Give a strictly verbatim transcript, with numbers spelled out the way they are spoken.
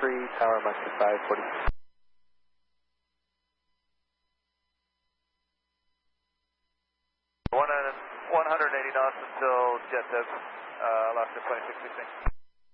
three, tower Mustang five forty. one hundred eighty knots until jet tips, uh, Alaska twenty-six sixteen.